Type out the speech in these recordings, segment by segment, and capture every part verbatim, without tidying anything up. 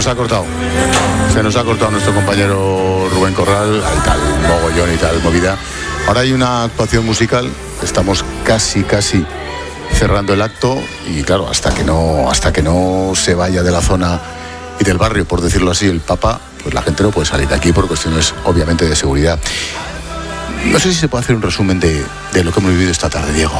nos ha cortado. Se nos ha cortado nuestro compañero Rubén Corral, hay tal mogollón y tal movida. Ahora hay una actuación musical, estamos casi, casi cerrando el acto y claro, hasta que no, hasta que no se vaya de la zona y del barrio, por decirlo así, el Papa, pues la gente no puede salir de aquí por cuestiones obviamente de seguridad. No sé si se puede hacer un resumen de, de lo que hemos vivido esta tarde, Diego.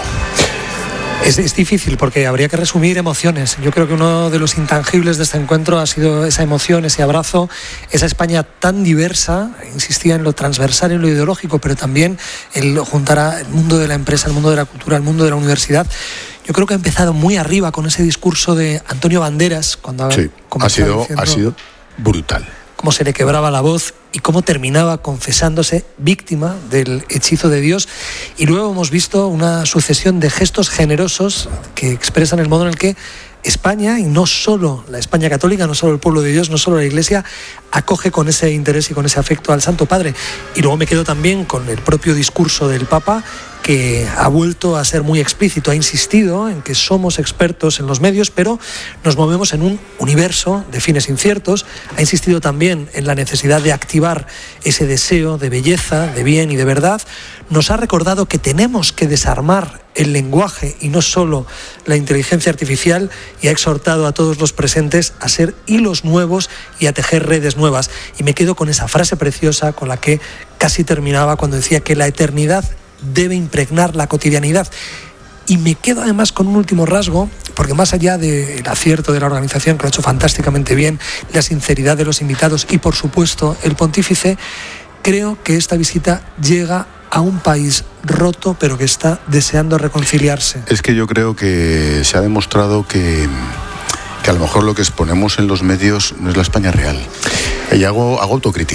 Es, es difícil porque habría que resumir emociones. Yo creo que uno de los intangibles de este encuentro ha sido esa emoción, ese abrazo, esa España tan diversa, insistía en lo transversal y en lo ideológico, pero también el juntar al mundo de la empresa, el mundo de la cultura, el mundo de la universidad. Yo creo que ha empezado muy arriba con ese discurso de Antonio Banderas, cuando sí, ha sido, diciendo, ha sido brutal. Cómo se le quebraba la voz y cómo terminaba confesándose víctima del hechizo de Dios. Y luego hemos visto una sucesión de gestos generosos que expresan el modo en el que España, y no solo la España católica, no solo el pueblo de Dios, no solo la Iglesia, acoge con ese interés y con ese afecto al Santo Padre. Y luego me quedo también con el propio discurso del Papa, que ha vuelto a ser muy explícito, ha insistido en que somos expertos en los medios, pero nos movemos en un universo de fines inciertos. Ha insistido también en la necesidad de activar ese deseo de belleza, de bien y de verdad. Nos ha recordado que tenemos que desarmar el lenguaje y no solo la inteligencia artificial, y ha exhortado a todos los presentes a ser hilos nuevos y a tejer redes nuevas. Y me quedo con esa frase preciosa con la que casi terminaba, cuando decía que la eternidad debe impregnar la cotidianidad. Y me quedo además con un último rasgo, porque más allá del acierto de la organización, que lo ha hecho fantásticamente bien, la sinceridad de los invitados y por supuesto el pontífice, creo que esta visita llega a un país roto pero que está deseando reconciliarse. Es que yo creo que se ha demostrado que, que a lo mejor lo que exponemos en los medios no es la España real. Y hago, hago autocrítica.